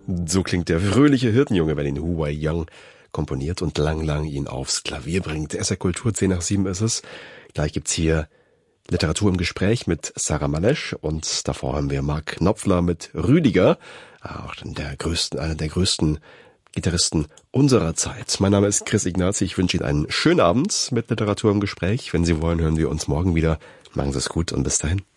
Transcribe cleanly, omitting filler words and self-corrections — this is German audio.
So klingt der fröhliche Hirtenjunge, wenn ihn Hu Wei Young komponiert und Lang Lang ihn aufs Klavier bringt. SR Kultur 10 nach 7 ist es. Gleich gibt's hier Literatur im Gespräch mit Sarah Malesch und davor haben wir Mark Knopfler mit Rüdiger, auch einer der größten Gitarristen unserer Zeit. Mein Name ist Chris Ignazi. Ich wünsche Ihnen einen schönen Abend mit Literatur im Gespräch. Wenn Sie wollen, hören wir uns morgen wieder. Machen Sie es gut und bis dahin.